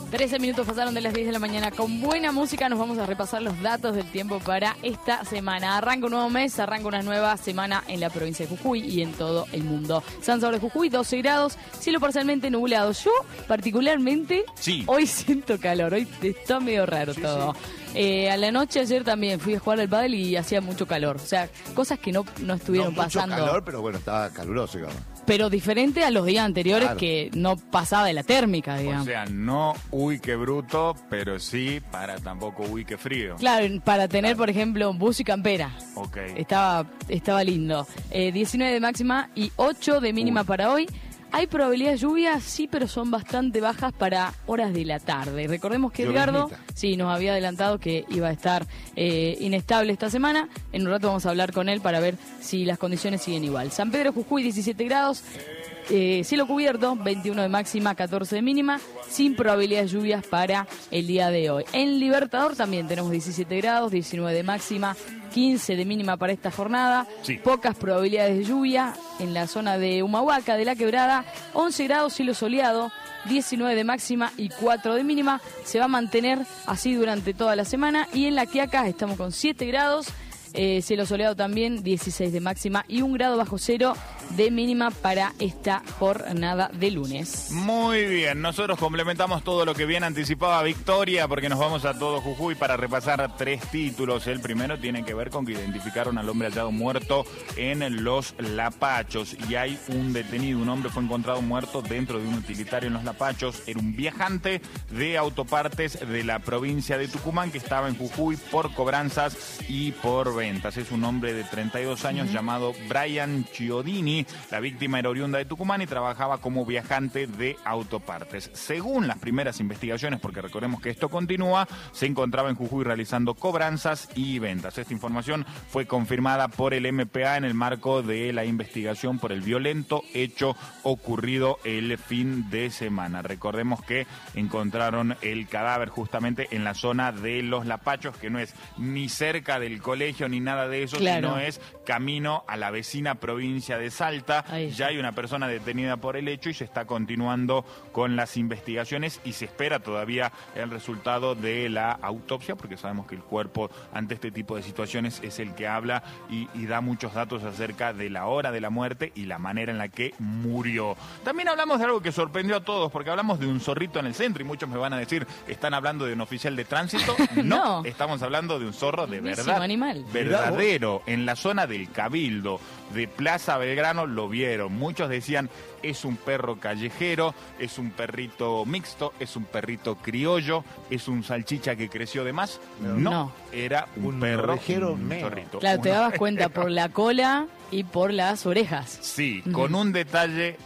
13 minutos pasaron de las 10 de la mañana. Con buena música nos vamos a repasar los datos del tiempo para esta semana. Arranca un nuevo mes, arranca una nueva semana en la provincia de Jujuy y en todo el mundo. San Salvador de Jujuy, 12 grados, cielo parcialmente nublado. Yo, particularmente, hoy siento calor, hoy está medio raro todo. A la noche ayer también fui a jugar al pádel y hacía mucho calor. O sea, cosas que no estuvieron pasando. Mucho calor, pero bueno, estaba caluroso, digamos. Pero diferente a los días anteriores, que no pasaba de la térmica, digamos. O sea, no uy qué bruto, pero sí para tampoco uy qué frío. Claro, para tener, por ejemplo, bus y campera. Ok. Estaba lindo. 19 de máxima y 8 de mínima para hoy. Hay probabilidad de lluvia, sí, pero son bastante bajas para horas de la tarde. Recordemos que Edgardo nos había adelantado que iba a estar inestable esta semana. En un rato vamos a hablar con él para ver si las condiciones siguen igual. San Pedro Jujuy, 17 grados. Cielo cubierto, 21 de máxima, 14 de mínima, sin probabilidad de lluvias para el día de hoy. En Libertador también tenemos 17 grados, 19 de máxima, 15 de mínima para esta jornada. Pocas probabilidades de lluvia en la zona de Humahuaca, de la Quebrada, 11 grados, cielo soleado, 19 de máxima y 4 de mínima. Se va a mantener así durante toda la semana. Y en La Quiaca estamos con 7 grados. Cielo soleado también, 16 de máxima y 1 grado bajo cero de mínima para esta jornada de lunes. Muy bien, nosotros complementamos todo lo que bien anticipaba Victoria, porque nos vamos a todo Jujuy para repasar 3 títulos. El primero tiene que ver con que identificaron al hombre hallado muerto en Los Lapachos, y hay un detenido. Un hombre fue encontrado muerto dentro de un utilitario en Los Lapachos. Era un viajante de autopartes de la provincia de Tucumán que estaba en Jujuy por cobranzas y por ventas. Es un hombre de 32 años llamado Brian Chiodini. La víctima era oriunda de Tucumán y trabajaba como viajante de autopartes. Según las primeras investigaciones, porque recordemos que esto continúa, se encontraba en Jujuy realizando cobranzas y ventas. Esta información fue confirmada por el MPA en el marco de la investigación por el violento hecho ocurrido el fin de semana. Recordemos que encontraron el cadáver justamente en la zona de Los Lapachos, que no es ni cerca del colegio ni nada de eso, sino es camino a la vecina provincia de Salta. Ya hay una persona detenida por el hecho y se está continuando con las investigaciones y se espera todavía el resultado de la autopsia, porque sabemos que el cuerpo ante este tipo de situaciones es el que habla y da muchos datos acerca de la hora de la muerte y la manera en la que murió. También hablamos de algo que sorprendió a todos, porque hablamos de un zorrito en el centro y muchos me van a decir, ¿están hablando de un oficial de tránsito? No, estamos hablando de un zorro de verdad, animal verdadero, en la zona del Cabildo de Plaza Belgrano. Lo vieron, muchos decían es un perro callejero, es un perrito mixto, es un perrito criollo, es un salchicha que creció de más. No. Era un perro, un zorrito. Claro, te dabas cuenta por la cola y por las orejas. Sí, con un detalle